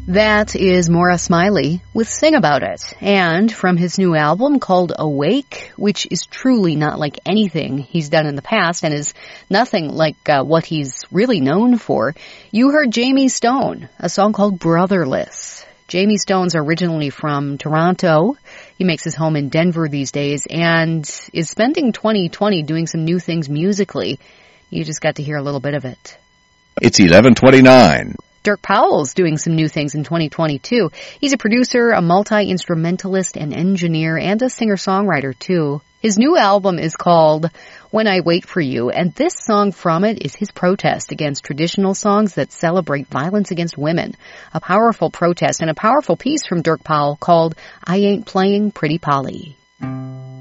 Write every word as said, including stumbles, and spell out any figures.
That is Maura Smiley with Sing About It. And from his new album called Awake, which is truly not like anything he's done in the past and is nothing like uh, what he's really known for, you heard Jamie Stone, a song called Brotherless. Jamie Stone's originally from Toronto. He makes his home in Denver these days and is spending twenty twenty doing some new things musically. You just got to hear a little bit of it. It's eleven twenty-nine. Dirk Powell's doing some new things in twenty twenty-two. He's a producer, a multi-instrumentalist, an engineer, and a singer-songwriter, too. His new album is called When I Wait For You, and this song from it is his protest against traditional songs that celebrate violence against women. A powerful protest and a powerful piece from Dirk Powell called I Ain't Playing Pretty Polly.